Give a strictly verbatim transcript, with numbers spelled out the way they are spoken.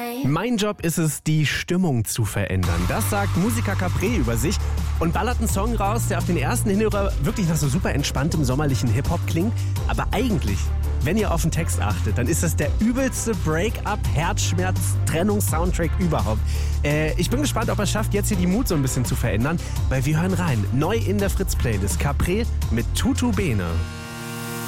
Mein Job ist es, die Stimmung zu verändern. Das sagt Musiker Capré über sich und ballert einen Song raus, der auf den ersten Hinhörer wirklich nach so super entspanntem sommerlichen Hip-Hop klingt. Aber eigentlich, wenn ihr auf den Text achtet, dann ist das der übelste Break-up-Herzschmerz-Trennungs-Soundtrack überhaupt. Äh, ich bin gespannt, ob er es schafft, jetzt hier die Mut so ein bisschen zu verändern, weil wir hören rein. Neu in der Fritz-Playlist Capré mit Tutu Bene.